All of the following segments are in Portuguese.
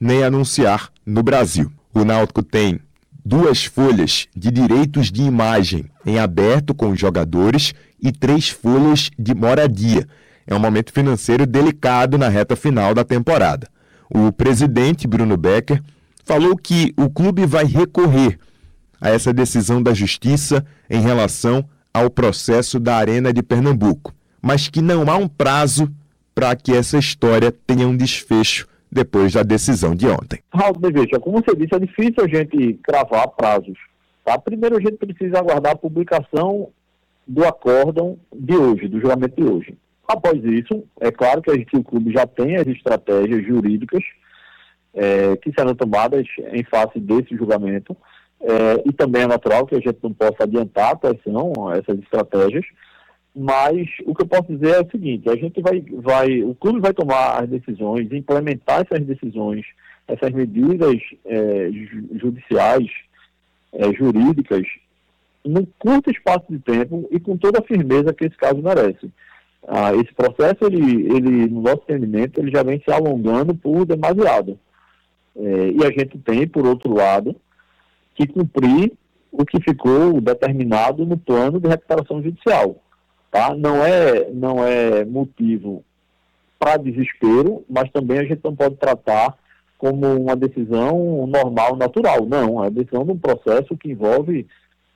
nem anunciar no Brasil. O Náutico tem 2 folhas de direitos de imagem em aberto com os jogadores e 3 folhas de moradia. É um momento financeiro delicado na reta final da temporada. O presidente, Bruno Becker, falou que o clube vai recorrer a essa decisão da Justiça em relação ao processo da Arena de Pernambuco, mas que não há um prazo para que essa história tenha um desfecho depois da decisão de ontem. Raul, veja, como você disse, é difícil a gente cravar prazos. Tá? Primeiro a gente precisa aguardar a publicação do acórdão de hoje, do julgamento de hoje. Após isso, é claro que o clube já tem as estratégias jurídicas que serão tomadas em face desse julgamento, e também é natural que a gente não possa adiantar quais são essas estratégias, mas o que eu posso dizer é o seguinte: a gente o clube vai tomar as decisões, implementar essas decisões, essas medidas judiciais, jurídicas, num curto espaço de tempo e com toda a firmeza que esse caso merece. Esse processo, ele, no nosso entendimento, ele já vem se alongando por demasiado. E a gente tem, por outro lado, que cumprir o que ficou determinado no plano de recuperação judicial. Tá? Não é motivo para desespero, mas também a gente não pode tratar como uma decisão normal, natural. Não, é a decisão de um processo que envolve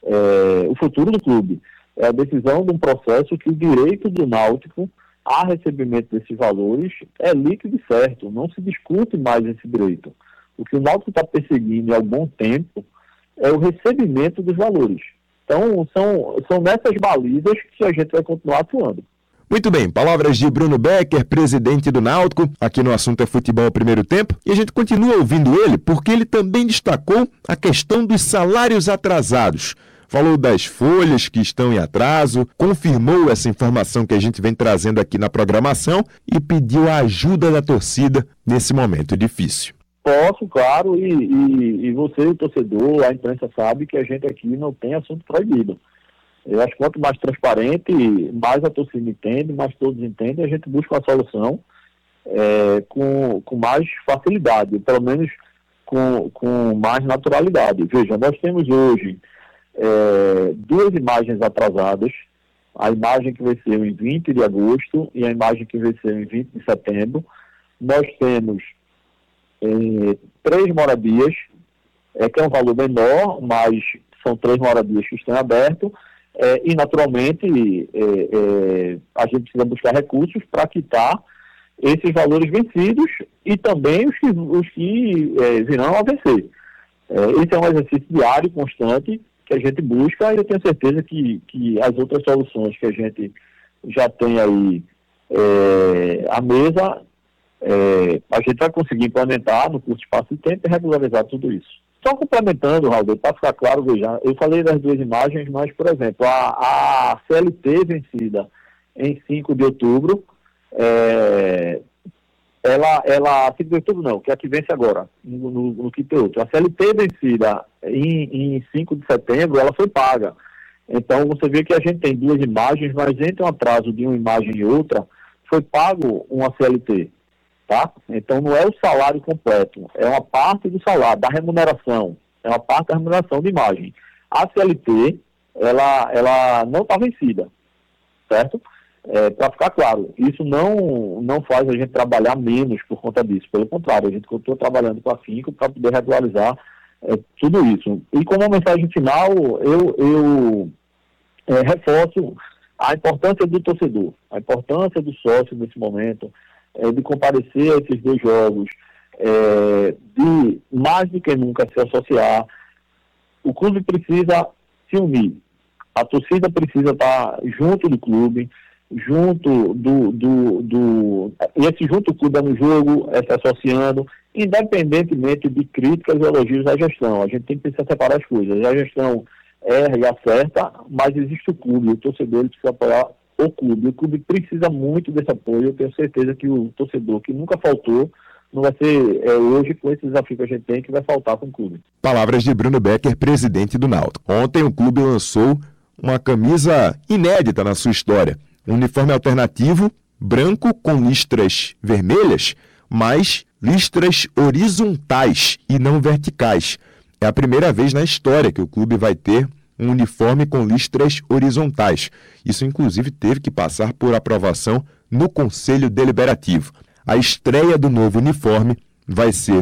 o futuro do clube. É a decisão de um processo que o direito do Náutico a recebimento desses valores é líquido e certo. Não se discute mais esse direito. O que o Náutico está perseguindo há algum tempo é o recebimento dos valores. Então, são nessas balizas que a gente vai continuar atuando. Muito bem, palavras de Bruno Becker, presidente do Náutico, aqui no Assunto é Futebol Primeiro Tempo, e a gente continua ouvindo ele porque ele também destacou a questão dos salários atrasados. Falou das folhas que estão em atraso, confirmou essa informação que a gente vem trazendo aqui na programação e pediu a ajuda da torcida nesse momento difícil. Posso, claro, e você, o torcedor, a imprensa sabe que a gente aqui não tem assunto proibido. Eu acho que quanto mais transparente, mais a torcida entende, mais todos entendem, a gente busca uma solução com mais facilidade, pelo menos com mais naturalidade. Veja, nós temos hoje 2 imagens atrasadas, a imagem que venceu em 20 de agosto e a imagem que venceu em 20 de setembro. Nós temos 3 moradias, que é um valor menor, mas são 3 moradias que estão abertas, e naturalmente a gente precisa buscar recursos para quitar esses valores vencidos e também os que virão a vencer. Esse é um exercício diário, constante, que a gente busca, e eu tenho certeza que as outras soluções que a gente já tem aí à mesa, a gente vai conseguir implementar no curto espaço de tempo e regularizar tudo isso. Só complementando, Raul, para ficar claro, veja, eu falei das 2 imagens, mas, por exemplo, a CLT vencida em 5 de outubro, ela 5 de outubro não, que é a que vence agora, no que tem outro. A CLT vencida em 5 de setembro, ela foi paga. Então, você vê que a gente tem 2 imagens, mas entre um atraso de uma imagem e outra, foi pago uma CLT. Tá? Então, não é o salário completo, é uma parte do salário, da remuneração, é uma parte da remuneração de imagem. A CLT, ela não está vencida, certo? Para ficar claro, isso não faz a gente trabalhar menos por conta disso, pelo contrário, a gente continua trabalhando com afinco para poder regularizar tudo isso. E como mensagem final, eu reforço a importância do torcedor, a importância do sócio nesse momento, de comparecer a esses 2 jogos, de mais do que nunca se associar. O clube precisa se unir, a torcida precisa estar junto do clube, junto e esse junto do clube no jogo, se associando, independentemente de críticas e elogios à gestão. A gente tem que pensar separar as coisas. A gestão erra e acerta, mas existe o clube, o torcedor ele precisa apoiar o clube precisa muito desse apoio. Eu tenho certeza que o torcedor, que nunca faltou, não vai ser hoje, com esse desafio que a gente tem, que vai faltar com o clube. Palavras de Bruno Becker, presidente do Náutico. Ontem o clube lançou uma camisa inédita na sua história. Um uniforme alternativo, branco com listras vermelhas, mas listras horizontais e não verticais. É a primeira vez na história que o clube vai ter um uniforme com listras horizontais. Isso, inclusive, teve que passar por aprovação no Conselho Deliberativo. A estreia do novo uniforme vai ser